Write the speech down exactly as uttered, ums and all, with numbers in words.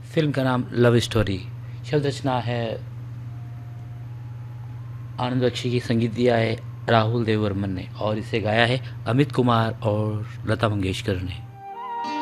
Film का नाम love story. शब्द रचना है आनंद बख्शी की, संगीत दिया है राहुल देव वर्मन ने और इसे गाया है अमित कुमार और लता मंगेशकर ने।